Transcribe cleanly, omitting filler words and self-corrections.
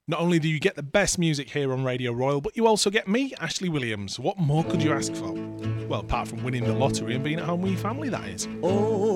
Not only do you get the best music here on Radio Royal, but you also get me, Ashley Williams. What more could you ask for? Well, apart from winning the lottery and being at home with your family, that is. Oh.